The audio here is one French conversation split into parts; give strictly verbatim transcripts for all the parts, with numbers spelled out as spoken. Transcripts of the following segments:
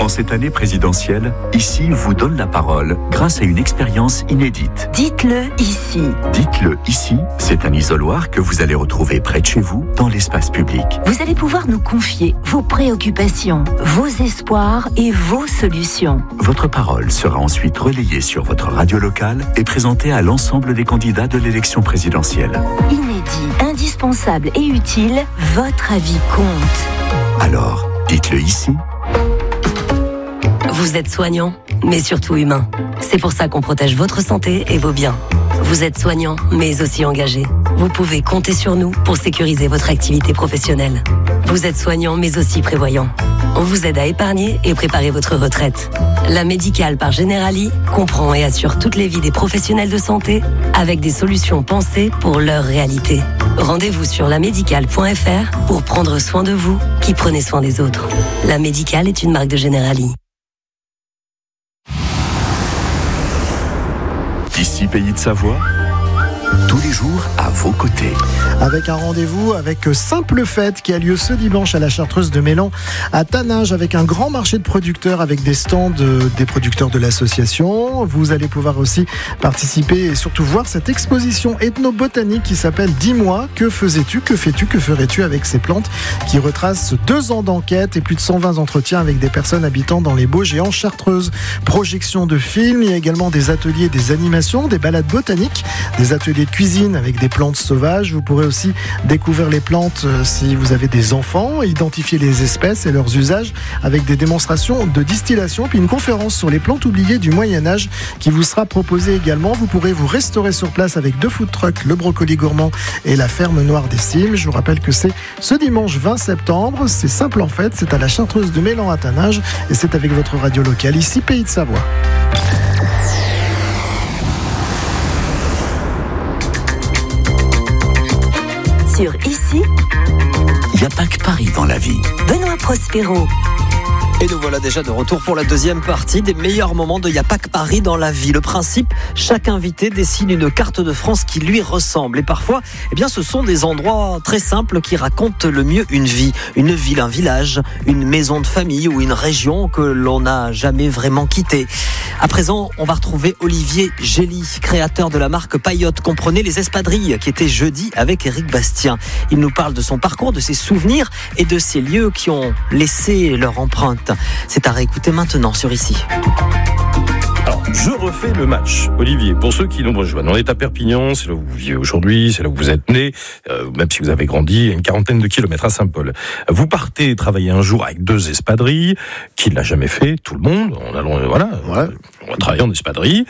En cette année présidentielle, Ici vous donne la parole grâce à une expérience inédite. Dites-le ici. Dites-le ici, c'est un isoloir que vous allez retrouver près de chez vous, dans l'espace public. Vous allez pouvoir nous confier vos préoccupations, vos espoirs et vos solutions. Votre parole sera ensuite relayée sur votre radio locale et présentée à l'ensemble des candidats de l'élection présidentielle. Inédit, indispensable et utile, votre avis compte. Alors, dites-le ici. Vous êtes soignant, mais surtout humain. C'est pour ça qu'on protège votre santé et vos biens. Vous êtes soignant, mais aussi engagé. Vous pouvez compter sur nous pour sécuriser votre activité professionnelle. Vous êtes soignant, mais aussi prévoyant. On vous aide à épargner et préparer votre retraite. La Médicale par Generali comprend et assure toutes les vies des professionnels de santé avec des solutions pensées pour leur réalité. Rendez-vous sur la médicale point f r pour prendre soin de vous qui prenez soin des autres. La Médicale est une marque de Generali. Ici, Pays de Savoie, tous les jours à vos côtés. Avec un rendez-vous avec Simple Fête qui a lieu ce dimanche à la Chartreuse de Mélan à Taninges, avec un grand marché de producteurs avec des stands de, des producteurs de l'association. Vous allez pouvoir aussi participer et surtout voir cette exposition ethnobotanique qui s'appelle Dis-moi, que faisais-tu, que fais-tu, que ferais-tu avec ces plantes, qui retrace deux ans d'enquête et plus de cent vingt entretiens avec des personnes habitant dans les Bauges et en Chartreuse. Projection de films, il y a également des ateliers, des animations, des balades botaniques, des ateliers de cuisine avec des plantes sauvages. Vous pourrez aussi découvrir les plantes si vous avez des enfants, identifier les espèces et leurs usages avec des démonstrations de distillation, puis une conférence sur les plantes oubliées du Moyen-Âge qui vous sera proposée également. Vous pourrez vous restaurer sur place avec deux food trucks, le Brocoli Gourmand et la Ferme Noire des Cimes. Je vous rappelle que c'est ce dimanche vingt septembre, c'est Simple en Fête, c'est à la Chartreuse de Mélan à Taninges et c'est avec votre radio locale, ici Pays de Savoie. Sur Ici, il n'y a pas que Paris dans la vie. Benoît Prospero. Et nous voilà déjà de retour pour la deuxième partie des meilleurs moments de Y'a pas que Paris dans la vie. Le principe, chaque invité dessine une carte de France qui lui ressemble. Et parfois, eh bien, ce sont des endroits très simples qui racontent le mieux une vie. Une ville, un village, une maison de famille ou une région que l'on n'a jamais vraiment quittée. À présent, on va retrouver Olivier Gély, créateur de la marque Payotte. Comprenez les espadrilles qui était jeudi avec Éric Bastien. Il nous parle de son parcours, de ses souvenirs et de ces lieux qui ont laissé leur empreinte. C'est à réécouter maintenant sur Ici. Alors, je refais le match, Olivier. Pour ceux qui nous rejoignent, on est à Perpignan, c'est là où vous vivez aujourd'hui, c'est là où vous êtes né, euh, même si vous avez grandi à une quarantaine de kilomètres à Saint-Paul. Vous partez travailler un jour avec deux espadrilles. Qui ne l'a jamais fait? Tout le monde. On allons, euh, voilà, ouais. On va travailler en espadrille.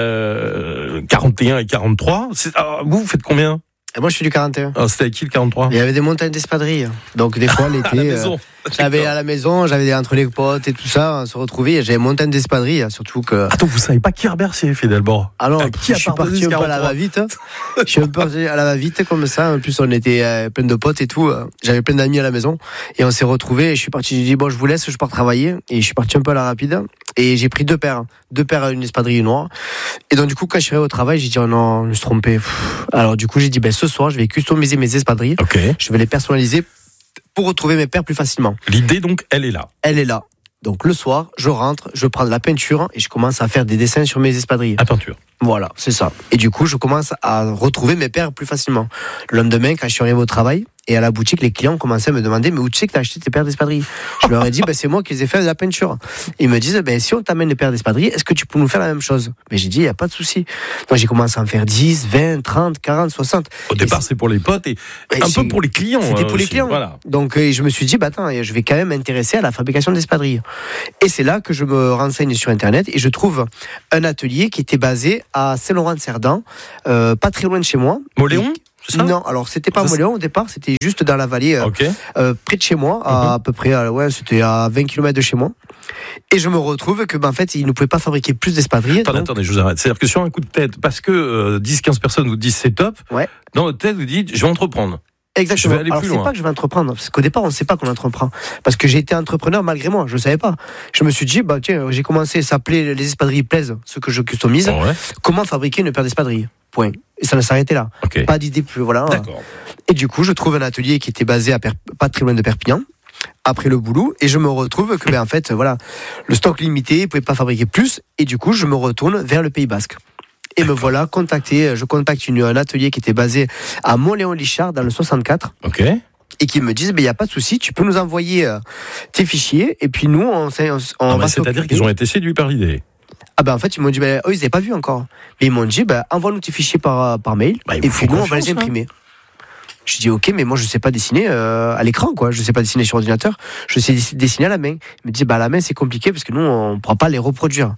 Euh, quarante et un et quarante-trois. C'est, alors, vous, vous faites combien? Et moi, je suis du quarante et un. Ah, c'était avec qui le quarante-trois? Il y avait des montagnes d'espadrilles. Donc, des fois, l'été, euh, j'avais à la maison, j'avais des entre les potes et tout ça, on se retrouvait. J'avais montagne d'espadrilles, surtout que. Attends, vous savez pas qui a remercié, finalement? Alors, ah, qui je suis parti un peu à la va-vite. Je suis un peu à la va-vite, comme ça. En plus, on était euh, plein de potes et tout. J'avais plein d'amis à la maison. Et on s'est retrouvés. Et je suis parti, j'ai dit, bon, je vous laisse, je pars travailler. Et je suis parti un peu à la rapide. Et j'ai pris deux paires. Deux paires à une espadrille noire. Et donc, du coup, quand je suis arrivé au travail, j'ai dit, oh non, je me suis trompé. Alors, du coup, j'ai dit, ben, ce soir, je vais customiser mes espadrilles. Okay. Je vais les personnaliser pour retrouver mes paires plus facilement. L'idée, donc, elle est là. Elle est là. Donc, le soir, je rentre, je prends de la peinture et je commence à faire des dessins sur mes espadrilles. La peinture. Voilà, c'est ça. Et du coup, je commence à retrouver mes paires plus facilement. Le lendemain, quand je suis arrivé au travail, et à la boutique, les clients commençaient à me demander, mais où tu sais que tu as acheté tes paires d'espadrilles? Je leur ai dit, ben, c'est moi qui les ai fait de la peinture. Ils me disent, ben, si on t'amène les paires d'espadrilles, est-ce que tu peux nous faire la même chose? Mais j'ai dit, il n'y a pas de souci. Moi, j'ai commencé à en faire dix, vingt, trente, quarante, soixante. Au départ, c'est, c'est pour les potes et un c'est... peu pour les clients. C'était pour aussi. les clients. Voilà. Donc, euh, je me suis dit, bah, attends, je vais quand même m'intéresser à la fabrication d'espadrilles. Et c'est là que je me renseigne sur Internet et je trouve un atelier qui était basé à Saint-Laurent-de-Cerdan, euh, pas très loin de chez moi. Moléon? Ça non, alors c'était pas Moléon au départ, c'était juste dans la vallée, euh, okay. euh, près de chez moi, à, mm-hmm. à peu près, à, ouais, c'était à vingt kilomètres de chez moi. Et je me retrouve que, ben, en fait, ils ne pouvaient pas fabriquer plus d'espadrilles. Attendez, donc... attendez, je vous arrête. C'est-à-dire que sur un coup de tête, parce que euh, dix quinze personnes vous disent c'est top, ouais. Dans votre tête, vous dites je vais entreprendre. Exactement. Je vais aller alors, plus c'est loin. pas que je vais entreprendre, parce qu'au départ, on ne sait pas qu'on entreprend. Parce que j'ai été entrepreneur malgré moi, je ne savais pas. Je me suis dit, bah, tiens, j'ai commencé, ça s'appelait Les espadrilles plaisent, ce que je customise. Oh ouais. Comment fabriquer une paire d'espadrilles? Point. Et ça ne s'arrêtait là. Okay. Pas d'idée plus, voilà. D'accord. Et du coup, je trouve un atelier qui était basé à per... pas très loin de Perpignan, après le boulot et je me retrouve que ben en fait voilà, le stock limité, ils pouvaient pas fabriquer plus et du coup je me retourne vers le Pays Basque. Et me voilà contacté, je contacte une, un atelier qui était basé à Mont-Léon-Lichard dans le soixante-quatre. Ok. Et qui me disent, il ben, n'y a pas de souci, tu peux nous envoyer euh, tes fichiers et puis nous on, on, on ah va bah, c'est-à-dire qu'ils ont été séduits par l'idée. Ah ben en fait ils m'ont dit, ben, eux ils n'avaient pas vu encore. Mais ils m'ont dit, ben, envoie-nous tes fichiers par, par mail bah, et puis nous on va les imprimer. Hein. Je dis ok, mais moi je sais pas dessiner euh, à l'écran, quoi. Je sais pas dessiner sur ordinateur. Je sais dessiner à la main. Il me dit bah à la main c'est compliqué parce que nous on ne pourra pas les reproduire.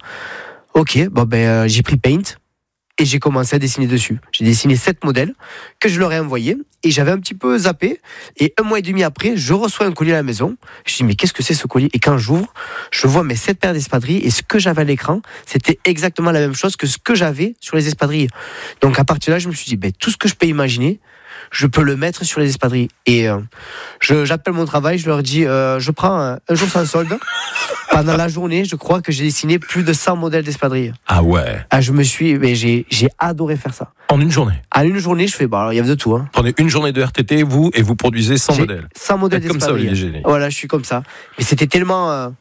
Ok, bon ben euh, j'ai pris Paint et j'ai commencé à dessiner dessus. J'ai dessiné sept modèles que je leur ai envoyés et j'avais un petit peu zappé. Et un mois et demi après, je reçois un colis à la maison. Je dis mais qu'est-ce que c'est ce colis ? Et quand j'ouvre, je vois mes sept paires d'espadrilles et ce que j'avais à l'écran, c'était exactement la même chose que ce que j'avais sur les espadrilles. Donc à partir de là, je me suis dit ben tout ce que je peux imaginer, je peux le mettre sur les espadrilles. Et euh, je, j'appelle mon travail, je leur dis, euh, je prends un, un jour sans solde. Pendant la journée, je crois que j'ai dessiné plus de cent modèles d'espadrilles. Ah ouais. Ah, je me suis, mais j'ai, j'ai adoré faire ça. En une journée. En une journée, je fais, bah, alors, il y avait de tout. Hein. Prenez une journée de R T T, vous, et vous produisez cent j'ai modèles. cent modèles comme d'espadrilles. ça, Olivier Génie. Voilà, je suis comme ça. Mais c'était tellement euh,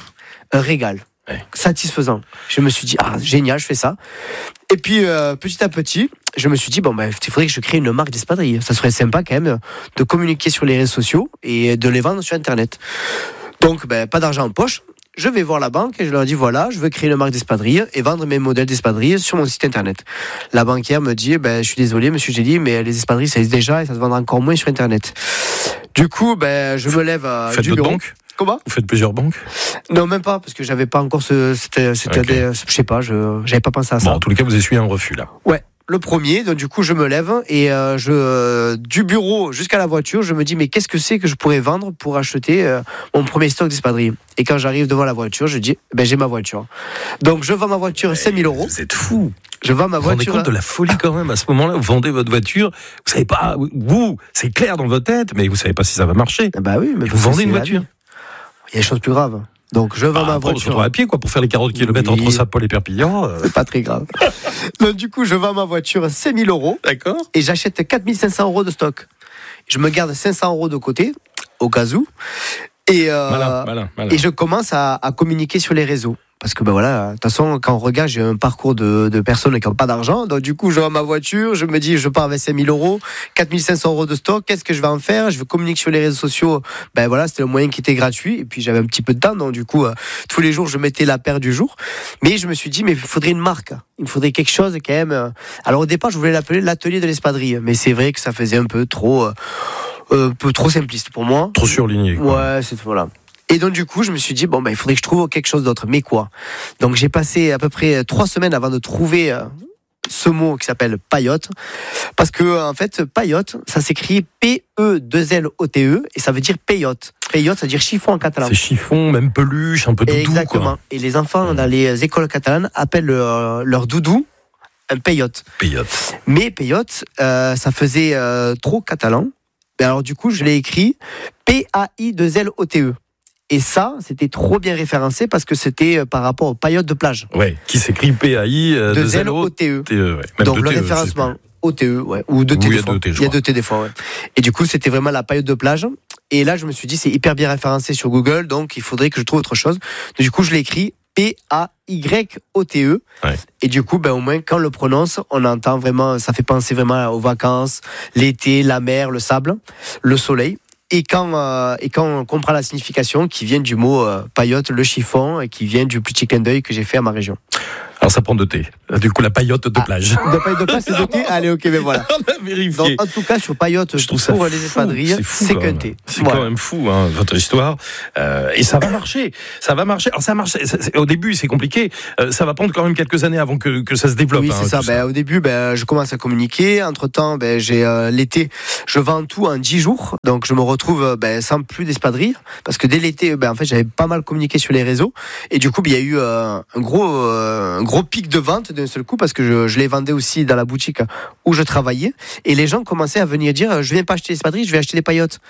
un régal. Ouais. Satisfaisant. Je me suis dit, ah, génial, je fais ça. Et puis, euh, petit à petit, je me suis dit, bon, ben, il faudrait que je crée une marque d'espadrilles. Ça serait sympa quand même de communiquer sur les réseaux sociaux et de les vendre sur Internet. Donc, ben, pas d'argent en poche. Je vais voir la banque et je leur dis, voilà, je veux créer une marque d'espadrilles et vendre mes modèles d'espadrilles sur mon site Internet. La banquière me dit, ben, je suis désolé, monsieur Gély, mais les espadrilles, ça existe déjà et ça se vendra encore moins sur Internet. Du coup, ben, je me lève à Faites du bureau. Banque Comment ? Vous faites plusieurs banques ? Non, même pas, parce que j'avais pas encore ce. C'était, c'était okay. des, je sais pas, je j'avais pas pensé à ça. Bon, en tous les cas, vous essuyez un refus là. Ouais. Le premier, donc du coup je me lève et euh, je euh, du bureau jusqu'à la voiture, je me dis mais qu'est-ce que c'est que je pourrais vendre pour acheter euh, mon premier stock d'espadrilles. Et quand j'arrive devant la voiture, je dis ben j'ai ma voiture. Donc je vends ma voiture cinq mille euros. Vous êtes fou. Je vends ma vous voiture. Vous rendez compte de la folie quand même à ce moment-là. Vous vendez votre voiture. Vous savez pas, vous, c'est clair dans votre tête, mais vous savez pas si ça va marcher. Bah oui, mais vous vendez une voiture. Il y a des choses plus graves. Donc je vends ah, ma après, voiture. On se retrouve à pied quoi pour faire les quarante kilomètres oui. entre Saint-Paul et Perpignan. Euh... C'est pas très grave. Donc du coup je vends ma voiture cinq mille euros. D'accord. Et j'achète quatre mille cinq cents euros de stock. Je me garde cinq cents euros de côté au cas où. Et, euh, malin, malin, malin. et je commence à, à communiquer sur les réseaux. Parce que ben voilà, de toute façon, quand on regarde, j'ai un parcours de, de personnes qui n'ont pas d'argent. Donc du coup, je vends ma voiture, je me dis, je pars avec cinq mille euros, quatre mille cinq cents euros de stock. Qu'est-ce que je vais en faire ? Je vais communiquer sur les réseaux sociaux. Ben voilà, c'était le moyen qui était gratuit. Et puis j'avais un petit peu de temps, donc du coup, euh, tous les jours, je mettais la paire du jour. Mais je me suis dit, mais il faudrait une marque. Il faudrait quelque chose quand même. Alors au départ, je voulais l'appeler l'atelier de l'espadrille, mais c'est vrai que ça faisait un peu trop, euh, un peu trop simpliste pour moi. Trop surligné. Quoi. Ouais, c'est voilà. Et donc du coup, je me suis dit bon ben il faudrait que je trouve quelque chose d'autre. Mais quoi ? Donc j'ai passé à peu près trois semaines avant de trouver euh, ce mot qui s'appelle paillote, parce que en fait paillote, ça s'écrit P E deux L O T E et ça veut dire paillote. Paillote, ça veut dire chiffon en catalan. C'est chiffon, même peluche, un peu doudou. Exactement. Quoi. Et les enfants dans les écoles catalanes appellent leur, leur doudou un paillote. Paillote. Mais paillote, euh, ça faisait euh, trop catalan. Et alors du coup, je l'ai écrit P A I deux L O T E. Et ça, c'était trop bien référencé parce que c'était par rapport aux paillotes de plage. Ouais, qui s'écrit P A I deux L O T E. Ouais. Donc le référencement O T E, ouais, ou deux T des fois. Il y a deux T des fois, ouais. Et du coup, c'était vraiment la paillote de plage. Et là, je me suis dit, c'est hyper bien référencé sur Google, donc il faudrait que je trouve autre chose. Donc, du coup, je l'ai écrit P A Y O T E. Ouais. Et du coup, ben, au moins, quand on le prononce, on entend vraiment, ça fait penser vraiment aux vacances, l'été, la mer, le sable, le soleil. Et quand, euh, et quand on comprend la signification qui vient du mot euh, paillote, le chiffon, et qui vient du petit clin d'œil que j'ai fait à ma région. Alors ça prend deux T. Du coup, la paillote de ah, plage. De paillote de plage, c'est deux T. Allez, ok, mais voilà. On a vérifié. Donc, en tout cas, sur paillote, je trouve pour les espadrilles, c'est, c'est qu'un T. C'est voilà. Quand même fou, hein, votre histoire. Euh, et ça va marcher. Ça va marcher. Alors ça marche. Ça, c'est, au début, c'est compliqué. Euh, ça va prendre quand même quelques années avant que, que ça se développe. Oui, hein, c'est ça. Ben, ça. Au début, ben, je commence à communiquer. Entre temps, ben, j'ai euh, l'été. Je vends tout en dix jours. Donc, je me retrouve ben, sans plus d'espadrilles. Parce que dès l'été, ben, en fait, j'avais pas mal communiqué sur les réseaux. Et du coup, ben, il y a eu euh, un gros, euh, un gros pic de vente d'un seul coup parce que je, je les vendais aussi dans la boutique où je travaillais et les gens commençaient à venir dire je viens pas acheter des espadrilles, je vais acheter des paillotes.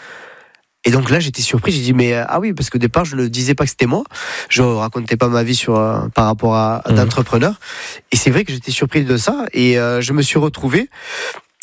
Et donc là j'étais surpris, j'ai dit mais ah oui, parce qu'au départ je ne disais pas que c'était moi, je racontais pas ma vie sur euh, par rapport à, à d'entrepreneur. Et c'est vrai que j'étais surpris de ça et euh, je me suis retrouvé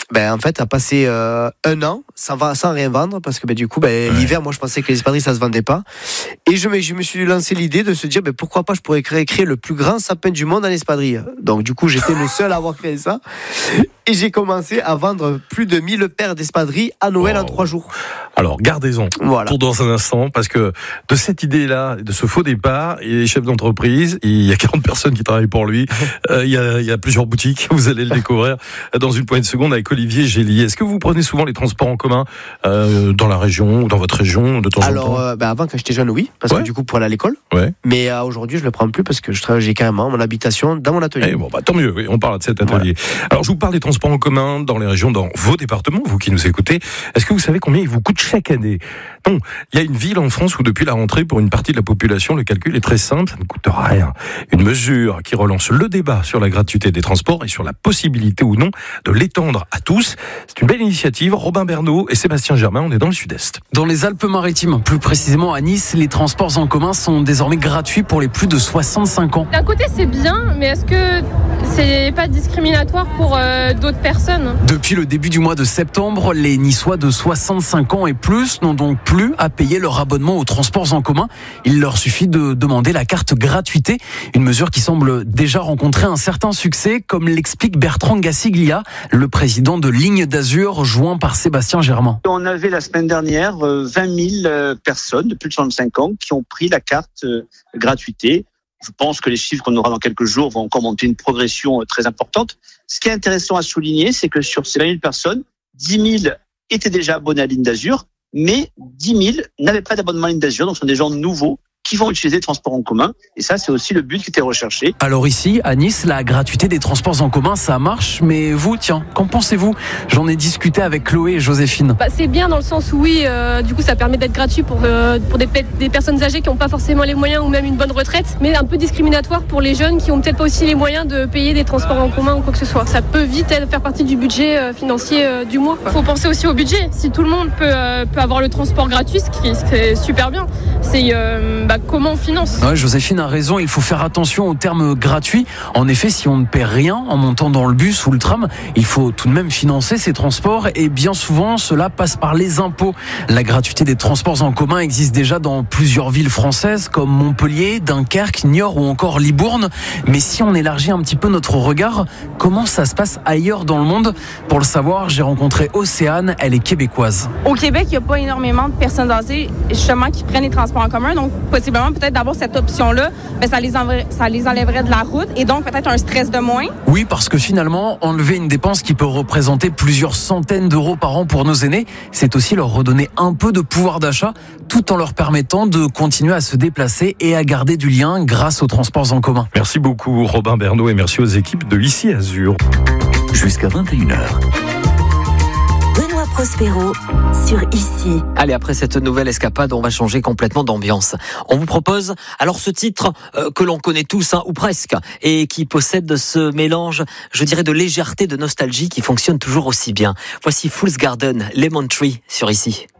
ben, en fait, à passer euh, un an sans, sans rien vendre, parce que ben, du coup, ben, ouais. l'hiver, moi, je pensais que les espadrilles, ça se vendait pas. Et je me, je me suis lancé l'idée de se dire, ben, pourquoi pas, je pourrais créer, créer le plus grand sapin du monde en espadrille. Donc, du coup, j'étais le seul à avoir créé ça. Et j'ai commencé à vendre plus de mille paires d'espadrilles à Noël wow. en trois jours. Alors, gardez-en voilà. pour dans un instant, parce que de cette idée-là, de ce faux départ, il est chef d'entreprise, il y a quarante personnes qui travaillent pour lui, euh, il, y a, il y a plusieurs boutiques, vous allez le découvrir dans une poignée de secondes avec Olivier Gély. Est-ce que vous prenez souvent les transports en commun euh, dans la région ou dans votre région de temps Alors, en temps euh, bah avant, quand j'étais jeune, oui, parce ouais. que du coup, pour aller à l'école. Ouais. Mais euh, aujourd'hui, je le prends plus parce que je travaille, j'ai carrément mon habitation dans mon atelier. Eh bon, bah, tant mieux, oui, on parle de cet atelier. Voilà. Alors, je vous parle des transports en commun dans les régions, dans vos départements, vous qui nous écoutez. Est-ce que vous savez combien ils vous coûtent chaque année ? Non, il y a une ville en France où depuis la rentrée, pour une partie de la population, le calcul est très simple, ça ne coûte rien. Une mesure qui relance le débat sur la gratuité des transports et sur la possibilité ou non de l'étendre à tous. C'est une belle initiative. Robin Bernot et Sébastien Germain, on est dans le sud-est. Dans les Alpes-Maritimes, plus précisément à Nice, les transports en commun sont désormais gratuits pour les plus de soixante-cinq ans. D'un côté, c'est bien, mais est-ce que c'est pas discriminatoire pour euh, d'autres personnes ? Depuis le début du mois de septembre, les Niçois de soixante-cinq ans et plus n'ont donc plus à payer leur abonnement aux transports en commun. Il leur suffit de demander la carte gratuité, une mesure qui semble déjà rencontrer un certain succès, comme l'explique Bertrand Gassiglia, le président de Ligne d'Azur, joint par Sébastien Germain. On avait la semaine dernière vingt mille personnes de plus de soixante-cinq ans qui ont pris la carte gratuité. Je pense que les chiffres qu'on aura dans quelques jours vont encore monter une progression très importante. Ce qui est intéressant à souligner, c'est que sur ces vingt mille personnes, dix mille étaient déjà abonnés à Ligne d'Azur, mais dix mille n'avaient pas d'abonnement à Ligne d'Azur, donc ce sont des gens nouveaux qui vont utiliser les transports en commun. Et ça, c'est aussi le but qui était recherché. Alors ici, à Nice, la gratuité des transports en commun, ça marche. Mais vous, tiens, qu'en pensez-vous ? J'en ai discuté avec Chloé et Joséphine. Bah, c'est bien dans le sens où, oui, euh, du coup, ça permet d'être gratuit pour, euh, pour des, des personnes âgées qui n'ont pas forcément les moyens ou même une bonne retraite. Mais un peu discriminatoire pour les jeunes qui n'ont peut-être pas aussi les moyens de payer des transports en commun ou quoi que ce soit. Ça peut vite faire partie du budget euh, financier euh, du mois. Il faut penser aussi au budget. Si tout le monde peut, euh, peut avoir le transport gratuit, ce qui est super bien, c'est... Euh, bah, comment on finance ? Ouais, Joséphine a raison, il faut faire attention au terme gratuit. En effet, si on ne paie rien en montant dans le bus ou le tram, il faut tout de même financer ces transports et bien souvent, cela passe par les impôts. La gratuité des transports en commun existe déjà dans plusieurs villes françaises comme Montpellier, Dunkerque, Niort ou encore Libourne. Mais si on élargit un petit peu notre regard, comment ça se passe ailleurs dans le monde ? Pour le savoir, j'ai rencontré Océane, elle est québécoise. Au Québec, il n'y a pas énormément de personnes âgées justement qui prennent les transports en commun, donc possiblement peut-être d'avoir cette option-là, ben ça, les enlèverait, ça les enlèverait de la route et donc peut-être un stress de moins. Oui, parce que finalement, enlever une dépense qui peut représenter plusieurs centaines d'euros par an pour nos aînés, c'est aussi leur redonner un peu de pouvoir d'achat tout en leur permettant de continuer à se déplacer et à garder du lien grâce aux transports en commun. Merci beaucoup Robin Bernot et merci aux équipes de Ici Azur. Jusqu'à vingt et une heures. Benoît Prospero sur Ici. Allez, après cette nouvelle escapade, on va changer complètement d'ambiance. On vous propose alors ce titre euh, que l'on connaît tous, hein, ou presque, et qui possède ce mélange, je dirais, de légèreté, de nostalgie qui fonctionne toujours aussi bien. Voici Fool's Garden, Lemon Tree sur Ici.